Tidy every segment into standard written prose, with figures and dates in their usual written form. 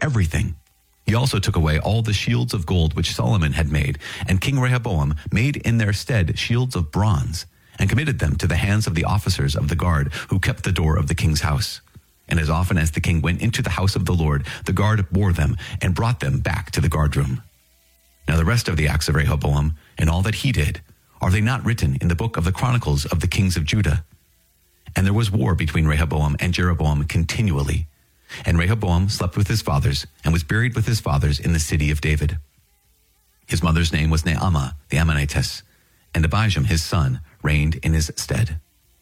everything. He also took away all the shields of gold which Solomon had made, and King Rehoboam made in their stead shields of bronze, and committed them to the hands of the officers of the guard who kept the door of the king's house. And as often as the king went into the house of the Lord, the guard bore them and brought them back to the guardroom. Now the rest of the acts of Rehoboam, and all that he did, are they not written in the book of the Chronicles of the kings of Judah? And there was war between Rehoboam and Jeroboam continually. And Rehoboam slept with his fathers, and was buried with his fathers in the city of David. His mother's name was Naamah the Ammonitess, and Abijam his son reigned in his stead.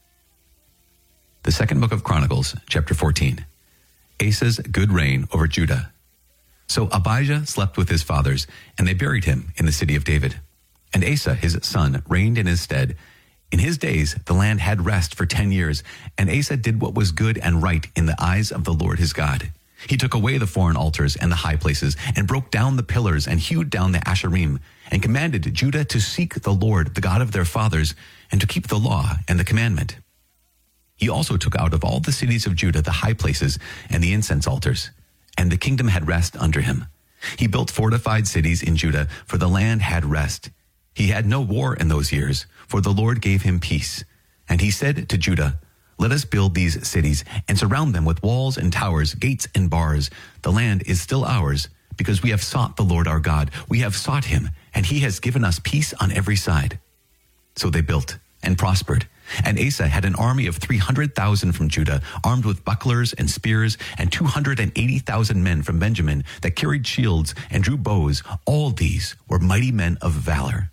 The second book of Chronicles, chapter 14. Asa's good reign over Judah. So Abijah slept with his fathers, and they buried him in the city of David. And Asa his son reigned in his stead. In his days the land had rest for 10 years, and Asa did what was good and right in the eyes of the Lord his God. He took away the foreign altars and the high places, and broke down the pillars, and hewed down the Asherim, and commanded Judah to seek the Lord, the God of their fathers, and to keep the law and the commandment. He also took out of all the cities of Judah the high places and the incense altars, and the kingdom had rest under him. He built fortified cities in Judah, for the land had rest. He had no war in those years, for the Lord gave him peace. And he said to Judah, "Let us build these cities, and surround them with walls and towers, gates and bars. The land is still ours, because we have sought the Lord our God. We have sought him, and he has given us peace on every side." So they built and prospered. And Asa had an army of 300,000 from Judah, armed with bucklers and spears, and 280,000 men from Benjamin that carried shields and drew bows. All these were mighty men of valor.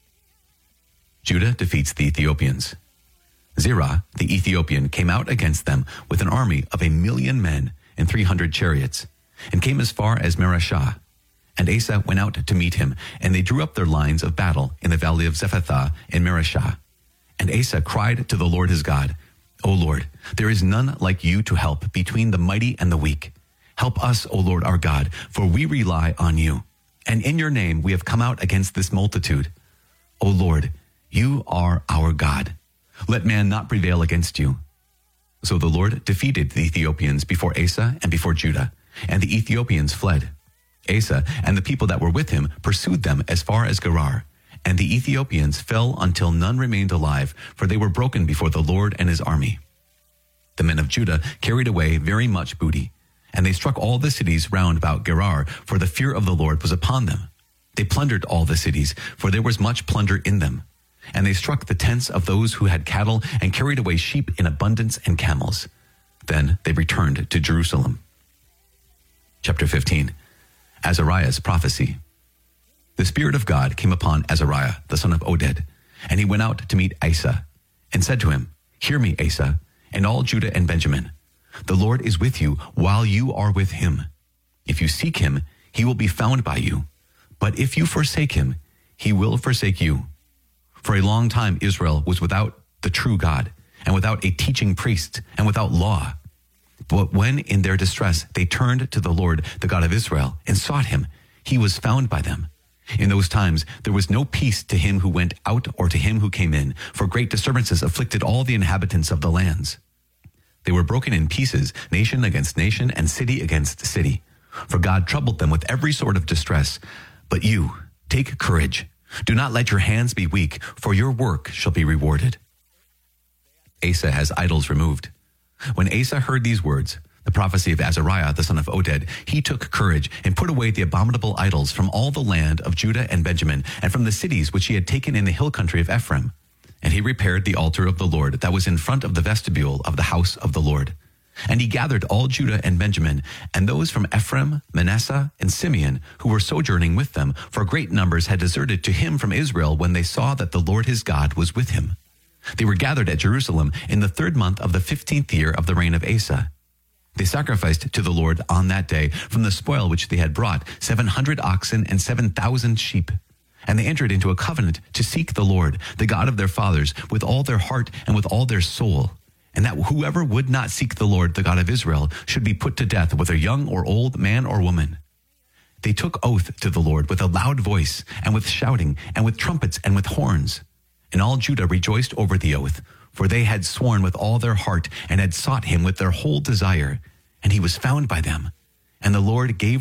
Judah defeats the Ethiopians. Zerah, the Ethiopian, came out against them with an army of 1,000,000 men and 300 chariots, and came as far as Mareshah. And Asa went out to meet him, and they drew up their lines of battle in the valley of Zephathah in Mareshah. And Asa cried to the Lord his God, "O Lord, there is none like you to help between the mighty and the weak. Help us, O Lord our God, for we rely on you. And in your name we have come out against this multitude. O Lord, you are our God. Let man not prevail against you." So the Lord defeated the Ethiopians before Asa and before Judah, and the Ethiopians fled. Asa and the people that were with him pursued them as far as Gerar. And the Ethiopians fell until none remained alive, for they were broken before the Lord and his army. The men of Judah carried away very much booty, and they struck all the cities round about Gerar, for the fear of the Lord was upon them. They plundered all the cities, for there was much plunder in them. And they struck the tents of those who had cattle, and carried away sheep in abundance and camels. Then they returned to Jerusalem. Chapter 15. Azariah's prophecy. The Spirit of God came upon Azariah, the son of Oded, and he went out to meet Asa, and said to him, "Hear me, Asa, and all Judah and Benjamin. The Lord is with you while you are with him. If you seek him, he will be found by you. But if you forsake him, he will forsake you. For a long time Israel was without the true God, and without a teaching priest, and without law. But when in their distress they turned to the Lord, the God of Israel, and sought him, he was found by them. In those times there was no peace to him who went out or to him who came in, for great disturbances afflicted all the inhabitants of the lands. They were broken in pieces, nation against nation, and city against city. For God troubled them with every sort of distress. But you, take courage. Do not let your hands be weak, for your work shall be rewarded." Asa has idols removed. When Asa heard these words, the prophecy of Azariah, the son of Oded, he took courage and put away the abominable idols from all the land of Judah and Benjamin, and from the cities which he had taken in the hill country of Ephraim. And he repaired the altar of the Lord that was in front of the vestibule of the house of the Lord. And he gathered all Judah and Benjamin, and those from Ephraim, Manasseh, and Simeon, who were sojourning with them, for great numbers had deserted to him from Israel when they saw that the Lord his God was with him. They were gathered at Jerusalem in the 3rd month of the 15th year of the reign of Asa. They sacrificed to the Lord on that day from the spoil which they had brought 700 oxen and 7,000 sheep. And they entered into a covenant to seek the Lord, the God of their fathers, with all their heart and with all their soul. And that whoever would not seek the Lord, the God of Israel, should be put to death, whether young or old, man or woman. They took oath to the Lord with a loud voice, and with shouting, and with trumpets, and with horns. And all Judah rejoiced over the oath, for they had sworn with all their heart, and had sought him with their whole desire. And he was found by them. And the Lord gave